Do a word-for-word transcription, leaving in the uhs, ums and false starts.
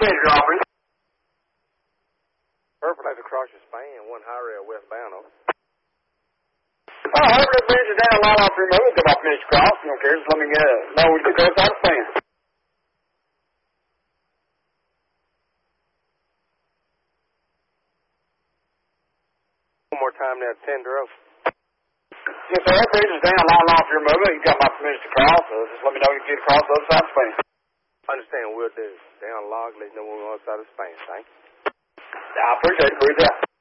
passenger offering. Perpendicular across your span, one high rail westbound, over. Oh, however the bridge is down, line off your move, come off Mister Cross, you don't care, just let me get it. No, we can go outside the span. One more time now, tender over. Yes, sir, that bridge is down, line off your move, you got my permission to cross, so just let me know you can get across the other side of the span. Understand, we'll do. Down log, let you know when we're on the other side of the span, thank you. I appreciate it, bridge out.